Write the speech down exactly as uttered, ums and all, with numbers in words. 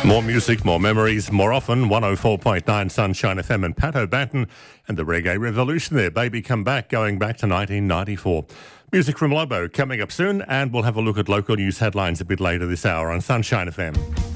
More music, more memories, more often. one oh four point nine Sunshine F M and Pat O'Banton and the Reggae Revolution there. Baby Come Back, going back to nineteen ninety-four. Music from Lobo coming up soon, and we'll have a look at local news headlines a bit later this hour on Sunshine F M.